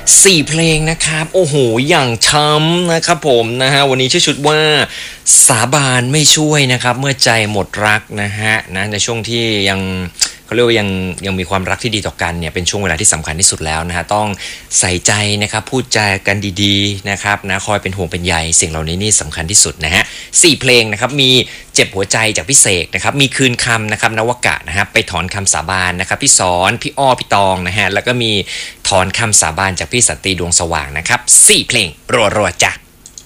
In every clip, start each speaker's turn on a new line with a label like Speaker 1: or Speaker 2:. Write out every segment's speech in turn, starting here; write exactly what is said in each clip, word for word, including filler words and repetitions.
Speaker 1: สี่เพลงนะครับโอ้โหอย่างช้ำนะครับผมนะฮะวันนี้ชื่อชุดว่าสาบานไม่ช่วยนะครับเมื่อใจหมดรักนะฮะนะในช่วงที่ยังเขาเรียกว่ายังยังมีความรักที่ดีต่อกันเนี่ยเป็นช่วงเวลาที่สำคัญที่สุดแล้วนะฮะต้องใส่ใจนะครับพูดจากันดีๆนะครับนะคอยเป็นห่วงเป็นใยสิ่งเหล่านี้นี่สำคัญที่สุดนะฮะสี่เพลงนะครับมีเจ็บหัวใจจากพี่เสกนะครับมีคืนคำนะครับนวกะนะฮะไปถอนคำสาบานนะครับพี่สอนพี่อ้อพี่ตองนะฮะแล้วก็มีถอนคำสาบานจากพี่สันติดวงสว่างนะครับสี่เพลงรัวๆจ้ะ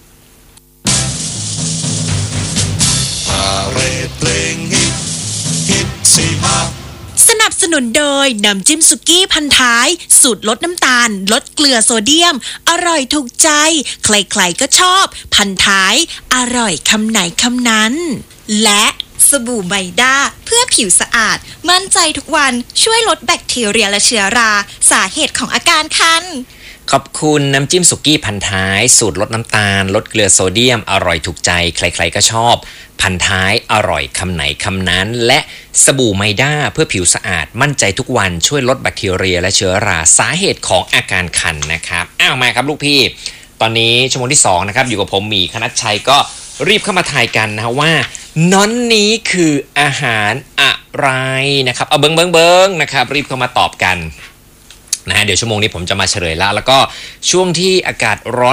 Speaker 2: พาเรดเพลงฮิตฮิตสี่ภาค
Speaker 3: สนับสนุนโดยน้ำจิ้มสุกี้พันท้ายสูตรลดน้ำตาลลดเกลือโซเดียมอร่อยถูกใจใครๆก็ชอบพันท้ายอร่อยคำไหนคำนั้นและสบู่ไมด้าเพื่อผิวสะอาดมั่นใจทุกวันช่วยลดแบคทีเรียและเชื้อราสาเหตุของอาการคัน
Speaker 1: ขอบคุณน้ำจิ้มสุกี้พันท้ายสูตรลดน้ำตาลลดเกลือโซเดียมอร่อยถูกใจใครๆก็ชอบพันท้ายอร่อยคำไหนคำนั้นและสบู่ไมด้าเพื่อผิวสะอาดมั่นใจทุกวันช่วยลดแบคทีเรียและเชื้อราสาเหตุของอาการคันนะครับอ้าวมาครับลูกพี่ตอนนี้ชั่วโมงที่สองนะครับอยู่กับผมหมีคณัชชัยก็รีบเข้ามาทายกันนะว่าน้อนนี้คืออาหารอะไรนะครับเอาเบิ้งเบิ้งเบิ้งนะครับรีบเข้ามาตอบกันนะฮะเดี๋ยวชั่วโมงนี้ผมจะมาเฉลยละแล้วก็ช่วงที่อากาศร้อน